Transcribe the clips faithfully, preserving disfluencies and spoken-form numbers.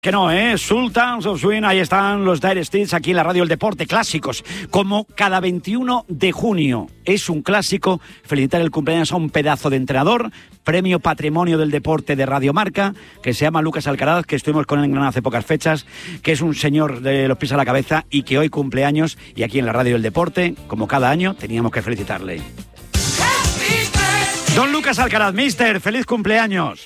Que no, ¿eh? Sultans of Swing, ahí están los Dire Straits aquí en la radio El Deporte, clásicos. Como cada veintiuno de junio es un clásico, felicitar el cumpleaños a un pedazo de entrenador, premio Patrimonio del Deporte de Radio Marca, que se llama Lucas Alcaraz, que estuvimos con él en Granada hace pocas fechas, que es un señor de los pies a la cabeza y que hoy cumpleaños, y aquí en la radio El Deporte, como cada año, teníamos que felicitarle. Don Lucas Alcaraz, mister, feliz cumpleaños.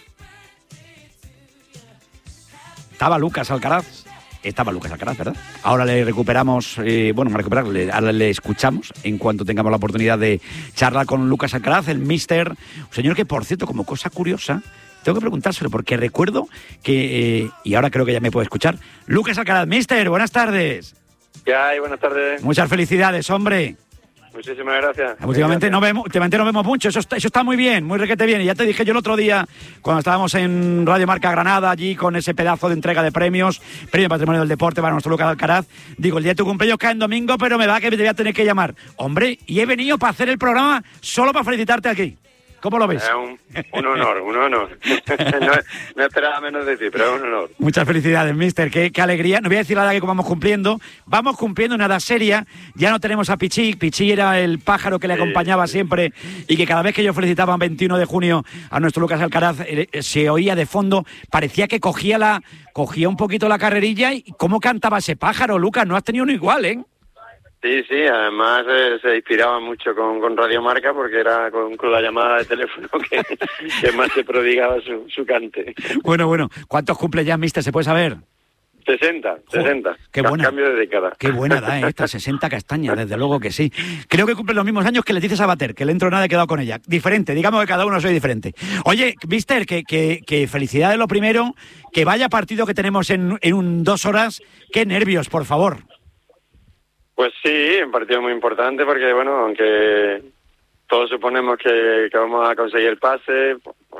Estaba Lucas Alcaraz, estaba Lucas Alcaraz, ¿verdad? Ahora le recuperamos, eh, bueno, recuperarle, ahora le escuchamos en cuanto tengamos la oportunidad de charlar con Lucas Alcaraz, el míster, un señor que, por cierto, como cosa curiosa, tengo que preguntárselo porque recuerdo que, eh, y ahora creo que ya me puede escuchar, Lucas Alcaraz, míster, buenas tardes. ¿Qué hay? Buenas tardes. Muchas felicidades, hombre. Muchísimas gracias. Últimamente no vemos, últimamente no vemos mucho, eso está, eso está muy bien, muy requete bien. Y ya te dije yo el otro día, cuando estábamos en Radio Marca Granada, allí con ese pedazo de entrega de premios, Premio Patrimonio del Deporte para nuestro Lucas Alcaraz, digo, el día de tu cumpleaños cae en domingo, pero me va que te voy a tener que llamar. Hombre, y he venido para hacer el programa solo para felicitarte aquí. ¿Cómo lo ves? Es un, un honor, un honor. no, no esperaba menos de ti, pero es un honor. Muchas felicidades, mister. Qué, qué alegría. No voy a decir la edad que vamos cumpliendo. Vamos cumpliendo una edad seria. Ya no tenemos a Pichi. Pichi era el pájaro que le acompañaba sí, sí. siempre y que cada vez que yo felicitaba el veintiuno de junio a nuestro Lucas Alcaraz eh, se oía de fondo. Parecía que cogía la cogía un poquito la carrerilla. ¿Y cómo cantaba ese pájaro, Lucas? No has tenido uno igual, ¿eh? Sí, sí, además eh, se inspiraba mucho con, con Radio Marca porque era con, con la llamada de teléfono que, que más se prodigaba su, su cante. Bueno, bueno, ¿cuántos cumple ya, mister? ¿Se puede saber? sesenta, sesenta. Qué buena. Cambio de década. Qué buena edad, ¿eh? Esta sesenta castañas, desde luego que sí. Creo que cumple los mismos años que Leticia Sabater, que el entro nada he quedado con ella. Diferente, digamos que cada uno soy diferente. Oye, mister, que, que, que felicidades lo primero, que vaya partido que tenemos en, en un, dos horas. Qué nervios, por favor. Pues sí, un partido muy importante porque, bueno, aunque todos suponemos que, que vamos a conseguir el pase,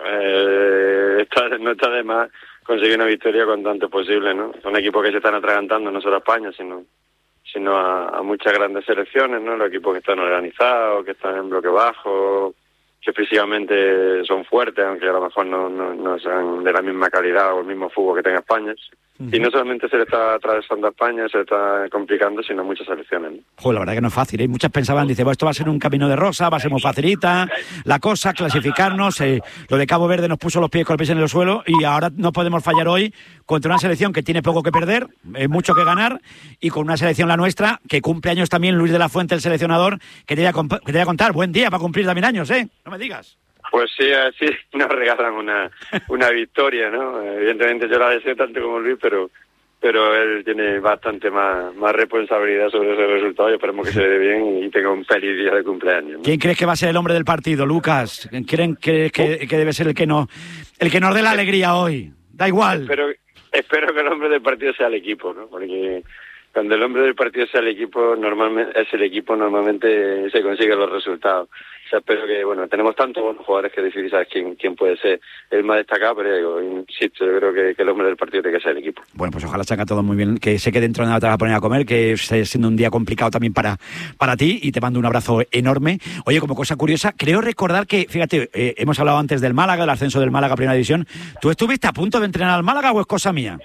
eh, está, no está de más conseguir una victoria cuanto antes posible, ¿no? Son equipos que se están atragantando no solo a España, sino sino a, a muchas grandes selecciones, ¿no? Los equipos que están organizados, que están en bloque bajo, que físicamente son fuertes, aunque a lo mejor no, no, no sean de la misma calidad o el mismo fútbol que tenga España. Uh-huh. Y no solamente se le está atravesando a España, se le está complicando, sino muchas selecciones, ¿no? Joder, la verdad que no es fácil, ¿eh? Muchas pensaban, dice, bueno, esto va a ser un camino de rosa, va a ser muy facilita la cosa, clasificarnos, eh, lo de Cabo Verde nos puso los pies con los pies en el suelo y ahora no podemos fallar hoy contra una selección que tiene poco que perder, eh, mucho que ganar, y con una selección la nuestra, que cumple años también Luis de la Fuente, el seleccionador, que te voy a, comp- que te voy a contar, buen día para cumplir también años, ¿eh? No me digas. Pues sí, así nos regalan una una victoria, ¿no? Evidentemente yo la deseo tanto como Luis, pero pero él tiene bastante más, más responsabilidad sobre ese resultado y esperemos que se le dé bien y tenga un feliz día de cumpleaños, ¿no? ¿Quién crees que va a ser el hombre del partido, Lucas? ¿Quién crees que, que debe ser el que nos el que nos dé la alegría hoy? Da igual. Espero, espero que el hombre del partido sea el equipo, ¿no? Porque cuando el hombre del partido sea el equipo, normalmente es el equipo, normalmente se consiguen los resultados. O sea, espero que, bueno, tenemos tantos buenos jugadores que decidir sabes quién, quién puede ser el más destacado, pero digo, insisto, yo creo que, que el hombre del partido tiene que ser el equipo. Bueno, pues ojalá salga todo muy bien, que sé que dentro de nada te vas a poner a comer, que esté siendo un día complicado también para, para ti, y te mando un abrazo enorme. Oye, como cosa curiosa, creo recordar que, fíjate, eh, hemos hablado antes del Málaga, del ascenso del Málaga a Primera División. ¿Tú estuviste a punto de entrenar al Málaga o es cosa mía?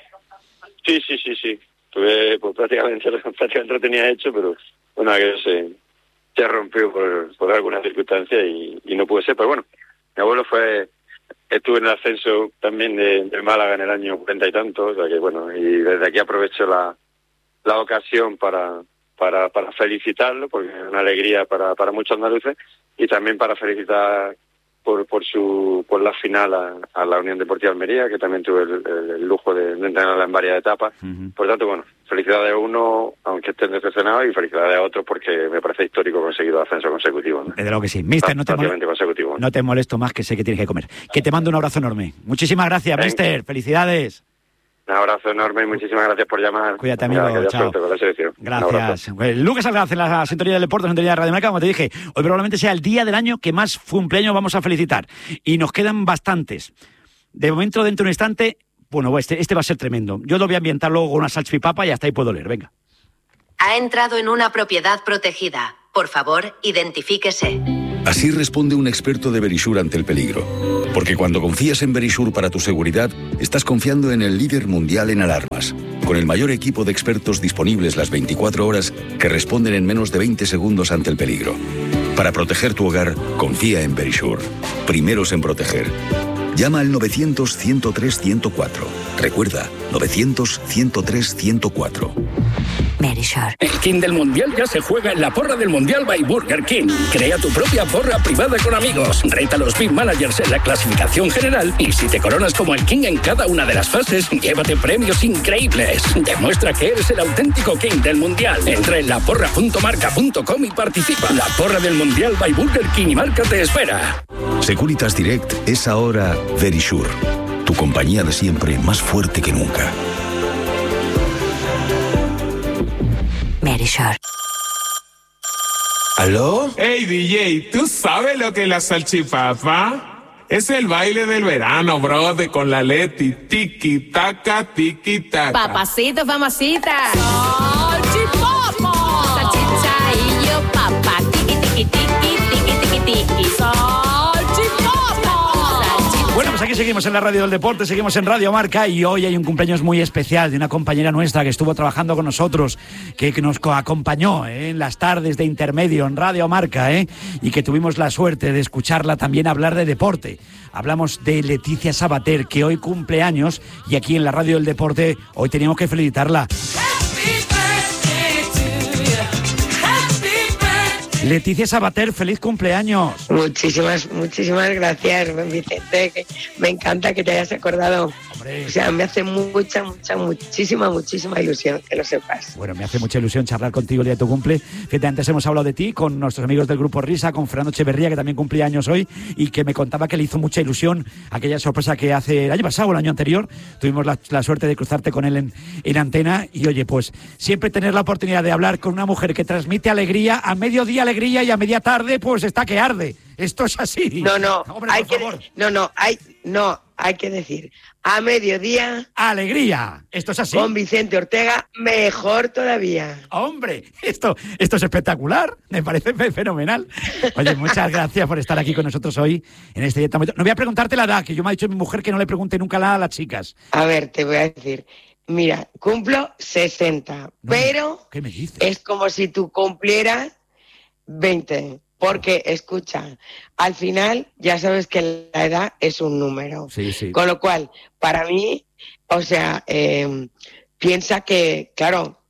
Sí, sí, sí, sí. Estuve, pues prácticamente, prácticamente lo tenía hecho, pero bueno, aquello se, se rompió por, por alguna circunstancia y, y no pude ser. Pero bueno, mi abuelo fue, estuve en el ascenso también de, de Málaga en el año cuarenta y tanto, o sea que bueno, y desde aquí aprovecho la, la ocasión para, para, para felicitarlo, porque es una alegría para, para muchos andaluces, y también para felicitar por por su por la final a, a la Unión Deportiva Almería, que también tuve el, el, el lujo de, de entrenarla en varias etapas. Uh-huh. Por tanto, bueno, felicidades a uno, aunque estén decepcionados, y felicidades a otros porque me parece histórico conseguir ascenso consecutivo, ¿no? Desde luego que sí. Mister, no te, mol- consecutivo, ¿no? no te molesto más, que sé que tienes que comer. Que te mando un abrazo enorme. Muchísimas gracias, Venga. Mister. Felicidades. Un abrazo enorme y muchísimas gracias por llamar. Cuídate, amigo. Chao. Con la selección. Gracias. Lucas Alcaraz en la sintonía del deporte, sintonía de Radio Marca, como te dije, hoy probablemente sea el día del año que más cumpleaños vamos a felicitar. Y nos quedan bastantes. De momento, dentro de un instante, bueno, este, este va a ser tremendo. Yo lo voy a ambientar luego con una salchipapa y hasta ahí puedo leer. Venga. Ha entrado en una propiedad protegida. Por favor, identifíquese. Así responde un experto de Verisure ante el peligro. Porque cuando confías en Verisure para tu seguridad, estás confiando en el líder mundial en alarmas, con el mayor equipo de expertos disponibles las veinticuatro horas que responden en menos de veinte segundos ante el peligro. Para proteger tu hogar, confía en Verisure. Primeros en proteger. Llama al novecientos, ciento tres, ciento cuatro. Recuerda, novecientos, ciento tres, ciento cuatro. Verisure. El King del Mundial ya se juega en la porra del Mundial by Burger King. Crea tu propia porra privada con amigos. Reta a los Big Managers en la clasificación general y si te coronas como el King en cada una de las fases, llévate premios increíbles. Demuestra que eres el auténtico King del Mundial. Entra en la porra punto marca punto com y participa. La porra del Mundial by Burger King y Marca te espera. Securitas Direct es ahora Verisure. Tu compañía de siempre más fuerte que nunca. Verisure. ¿Aló? Hey D J, ¿tú sabes lo que es la salchipapa? Es el baile del verano, brother, con la Leti. Tiki, taca, tiki, taca. Papacito, mamacita. Salchipapa. Salchicha y yo, papá. Tiki, tiki, tiki, tiki, tiki, tiki. Salchipapa. Bueno, pues aquí seguimos en la Radio del Deporte, seguimos en Radio Marca y hoy hay un cumpleaños muy especial de una compañera nuestra que estuvo trabajando con nosotros, que, que nos acompañó ¿eh? en las tardes de intermedio en Radio Marca ¿eh? y que tuvimos la suerte de escucharla también hablar de deporte. Hablamos de Leticia Sabater, que hoy cumple años y aquí en la Radio del Deporte hoy teníamos que felicitarla. Leticia Sabater, feliz cumpleaños. Muchísimas, muchísimas gracias, Vicente. Que me encanta que te hayas acordado. Hombre. O sea, me hace mucha, mucha, muchísima, muchísima ilusión que lo sepas. Bueno, me hace mucha ilusión charlar contigo el día de tu cumple. Fíjate, antes hemos hablado de ti con nuestros amigos del Grupo Risa, con Fernando Echeverría, que también cumplía años hoy, y que me contaba que le hizo mucha ilusión aquella sorpresa que hace el año pasado o el año anterior. Tuvimos la, la suerte de cruzarte con él en, en antena. Y oye, pues siempre tener la oportunidad de hablar con una mujer que transmite alegría, a mediodía alegría y a media tarde, pues está que arde. Esto es así. No, no, Hombre, hay que, no, no, hay, no, hay que decir, a mediodía... ¡Alegría! Esto es así. Con Vicente Ortega, mejor todavía. ¡Hombre! Esto, esto es espectacular. Me parece fenomenal. Oye, muchas gracias por estar aquí con nosotros hoy en este día. No voy a preguntarte la edad, que yo me ha dicho mi mujer que no le pregunte nunca la edad a las chicas. A ver, te voy a decir... Mira, cumplo sesenta, no, pero ¿qué me dices? Es como si tú cumplieras veinte, porque escucha, al final ya sabes que la edad es un número, sí, sí. Con lo cual, para mí, o sea, eh, piensa que, claro,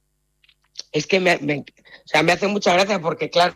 es que me, me, o sea, me hace mucha gracia porque, claro,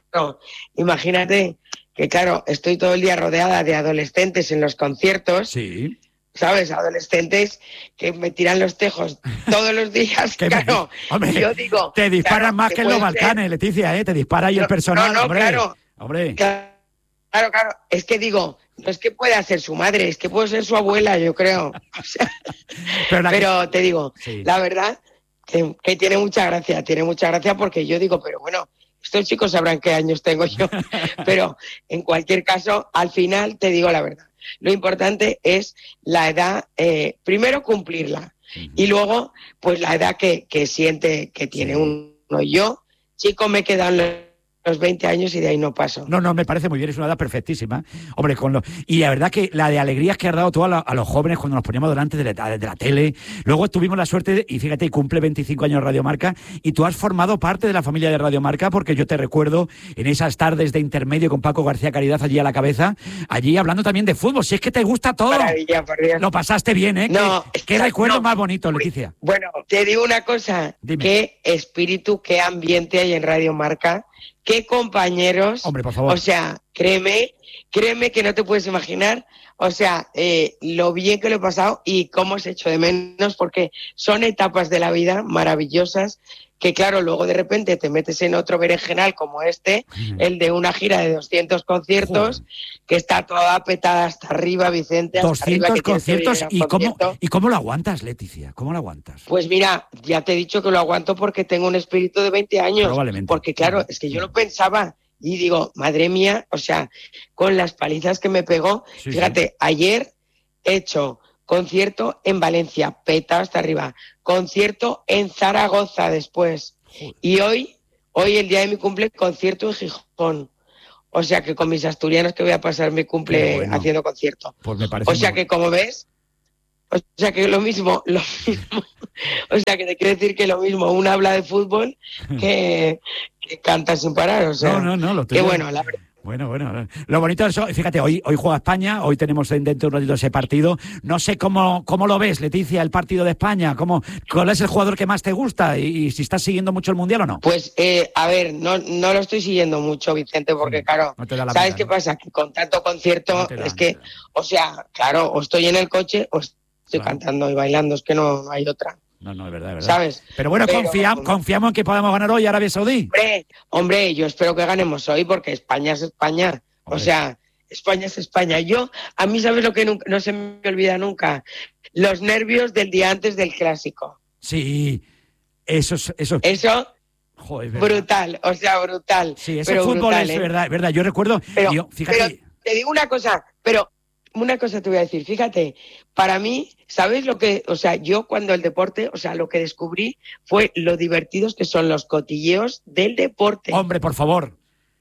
imagínate que, claro, estoy todo el día rodeada de adolescentes en los conciertos. Sí. ¿Sabes? Adolescentes que me tiran los tejos todos los días, claro. Me, hombre, yo digo... Te disparan claro, más que en los Balcanes, ser... Leticia, ¿eh? Te dispara ahí no, el personal, no, no, hombre. Claro, hombre. Claro, claro. Es que digo, no es que pueda ser su madre, es que puedo ser su abuela, yo creo. O sea, pero, pero que... te digo, sí. La verdad que, que tiene mucha gracia, tiene mucha gracia porque yo digo, pero bueno, estos chicos sabrán qué años tengo yo. Pero en cualquier caso, al final te digo la verdad. Lo importante es la edad, eh, primero cumplirla uh-huh. y luego pues la edad que, que siente que tiene sí. uno. Yo, chico, me quedan los veinte años y de ahí no paso. No, no, me parece muy bien, es una edad perfectísima. Hombre, con lo... y la verdad que la de alegrías que has dado tú a, la, a los jóvenes cuando nos poníamos delante de la, de la tele. Luego tuvimos la suerte, de, y fíjate, cumple veinticinco años Radio Marca, y tú has formado parte de la familia de Radio Marca, porque yo te recuerdo en esas tardes de intermedio con Paco García Caridad allí a la cabeza, allí hablando también de fútbol. Si es que te gusta todo. Maravilla, por Dios. Lo pasaste bien, ¿eh? No, ¿Qué, qué recuerdo no, más bonito, Leticia? Bueno, te digo una cosa. Dime. Qué espíritu, qué ambiente hay en Radio Marca. Qué compañeros, hombre, por favor. O sea, créeme, créeme que no te puedes imaginar, o sea, eh, lo bien que lo he pasado y cómo os echo de menos, porque son etapas de la vida maravillosas que, claro, luego de repente te metes en otro berenjenal como este, mm. el de una gira de doscientos conciertos, Joder. Que está toda petada hasta arriba, Vicente. Hasta doscientos arriba, conciertos, ¿y cómo, ¿y cómo lo aguantas, Leticia? ¿Cómo lo aguantas? Pues mira, ya te he dicho que lo aguanto porque tengo un espíritu de veinte años. Probablemente. Porque claro, es que yo lo pensaba y digo, madre mía, o sea, con las palizas que me pegó, sí, fíjate, sí. Ayer he hecho concierto en Valencia, peta hasta arriba, concierto en Zaragoza después, Joder. Y hoy, hoy el día de mi cumple, concierto en Gijón. O sea que con mis asturianos que voy a pasar mi cumple bueno, haciendo concierto. Pues me parece o sea muy... que como ves, o sea que lo mismo, lo mismo, o sea que te quiero decir que lo mismo, uno habla de fútbol que, que canta sin parar, o sea, no, no, no, lo que bueno, la verdad. Bueno, bueno, lo bonito es eso, fíjate, hoy, hoy juega España, hoy tenemos dentro de un ratito ese partido. No sé cómo, cómo lo ves, Leticia, el partido de España, ¿cómo, ¿cuál es el jugador que más te gusta y, y si estás siguiendo mucho el Mundial o no? Pues, eh, a ver, no, no lo estoy siguiendo mucho, Vicente, porque sí, claro, no ¿sabes pena, qué ¿no? pasa? Que con tanto concierto, no es que, o sea, claro, o estoy en el coche o estoy claro. cantando y bailando, es que no, no hay otra. No, no, es verdad, es verdad. ¿Sabes? Pero bueno, Pero, confia, confiamos en que podamos ganar hoy Arabia Saudí. Hombre, hombre, yo espero que ganemos hoy porque España es España. O sea, España es España. Yo, a mí, ¿sabes lo que nunca, no se me olvida nunca? Los nervios del día antes del Clásico. Sí, eso es... Eso, eso joder, brutal, o sea, brutal. Sí, ese fútbol brutal, es ¿eh? verdad, verdad. Yo recuerdo... Pero, yo, fíjate... pero te digo una cosa, pero una cosa te voy a decir. Fíjate, para mí, ¿sabes lo que...? O sea, yo cuando el deporte, o sea, lo que descubrí fue lo divertidos que son los cotilleos del deporte. Hombre, por favor.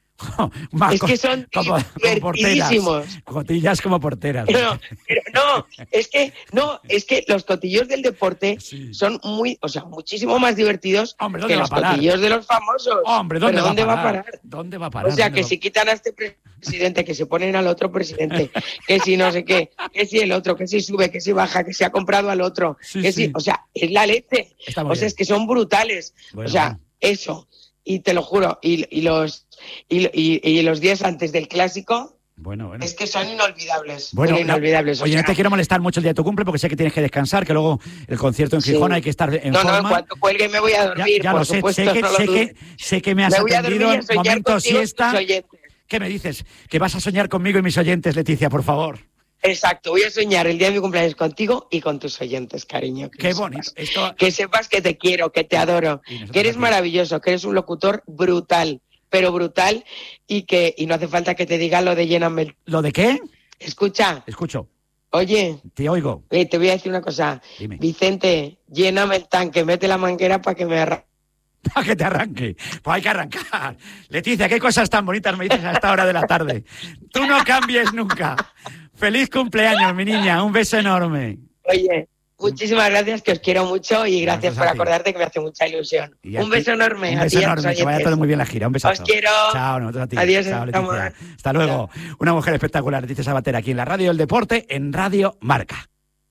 Es que son como, divertidísimos. Como cotillas como porteras. No, pero no, es que no, es que los cotillos del deporte sí. son muy, o sea, muchísimo más divertidos Hombre, que los cotillos de los famosos. Hombre, ¿dónde, va, ¿dónde a va a parar? ¿Dónde va a parar? O sea, que va... si quitan a este presidente, que se ponen al otro presidente, que si no sé qué, que si el otro, que si sube, que si baja, que si ha comprado al otro, sí, que sí. si, o sea, es la leche. O sea, bien. Es que son brutales. Bueno, o sea, bueno. eso. Y te lo juro, y, y los y, y, y los días antes del Clásico, bueno, bueno. es que son inolvidables. Bueno, inolvidables. No, oye, o sea, no te quiero molestar mucho el día de tu cumple porque sé que tienes que descansar, que luego el concierto en Gijón sí. hay que estar en no, forma. No, no, cuando cuelgue me voy a dormir, ya, ya por lo sé, supuesto. Sé que, sé, que, sé que me has me atendido en momentos siesta. Oyentes. ¿Qué me dices? Que vas a soñar conmigo y mis oyentes, Leticia, por favor. Exacto, voy a soñar el día de mi cumpleaños contigo y con tus oyentes, cariño. Que Qué bonito. Sepas. Esto... Que sepas que te quiero, que te adoro, que eres aquí. Maravilloso, que eres un locutor brutal, pero brutal, y que y no hace falta que te diga lo de lléname el... ¿Lo de qué? Escucha. Escucho. Oye. Te oigo. Eh, te voy a decir una cosa. Dime. Vicente, lléname el tanque, mete la manguera para que me arranque. Para que te arranque. Pues hay que arrancar. Leticia, qué cosas tan bonitas me dices a esta hora de la tarde. Tú no cambies nunca. Feliz cumpleaños, mi niña. Un beso enorme. Oye, muchísimas gracias, que os quiero mucho y gracias, gracias por acordarte, que me hace mucha ilusión. Un beso enorme. Un beso enorme, que vaya todo muy bien la gira. Un besazo. Os quiero. Chao, nosotros a ti. Adiós. Chao, Leticia. Hasta luego. Chao. Una mujer espectacular, Leticia Sabater, aquí en la Radio del Deporte, en Radio Marca.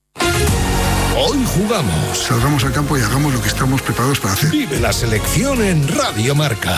Hoy jugamos. Salgamos al campo y hagamos lo que estamos preparados para hacer. Vive la selección en Radio Marca.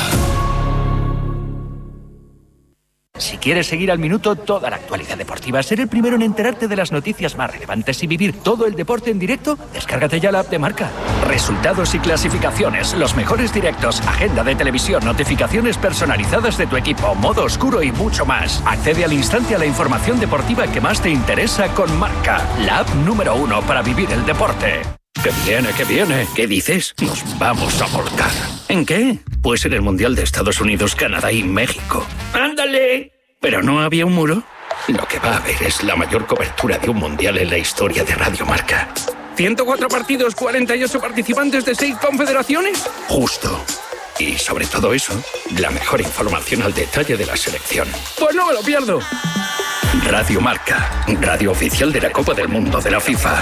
Si quieres seguir al minuto toda la actualidad deportiva, ser el primero en enterarte de las noticias más relevantes y vivir todo el deporte en directo, descárgate ya la app de Marca. Resultados y clasificaciones, los mejores directos, agenda de televisión, notificaciones personalizadas de tu equipo, modo oscuro y mucho más. Accede al instante a la información deportiva que más te interesa con Marca, la app número uno para vivir el deporte. ¡Que viene, que viene! ¿Qué dices? Nos vamos a volcar. ¿En qué? Pues en el Mundial de Estados Unidos, Canadá y México. ¡Ándale! ¿Pero no había un muro? Lo que va a haber es la mayor cobertura de un Mundial en la historia de Radio Marca. ¿ciento cuatro partidos, cuarenta y ocho participantes de seis confederaciones? Justo. Y sobre todo eso, la mejor información al detalle de la selección. ¡Pues no me lo pierdo! Radio Marca, radio oficial de la Copa del Mundo de la FIFA.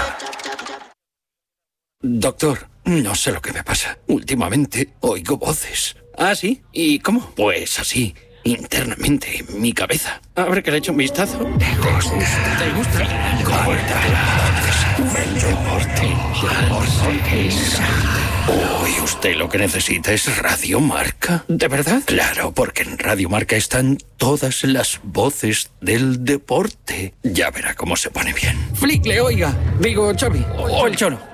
Doctor, no sé lo que me pasa. Últimamente oigo voces. ¿Ah, sí? ¿Y cómo? Pues así, internamente en mi cabeza. A ver que le echo un vistazo. ¿Te gusta? ¿Te gusta? El deporte. Hoy usted lo que necesita es Radio Marca. ¿De verdad? Claro, porque en Radio Marca están todas las voces del deporte. Ya verá cómo se pone bien. Flick, le oiga. Digo, Xavi. O el Cholo.